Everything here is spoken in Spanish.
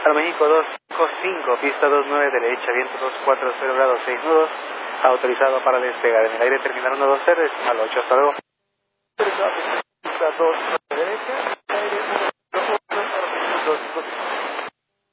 Aeroméxico 255, pista 29 derecha, viento 240 grados, 6 nudos, autorizado para despegar. En el aire terminal 120, decimal 8, hasta luego. Pista 2 derecha.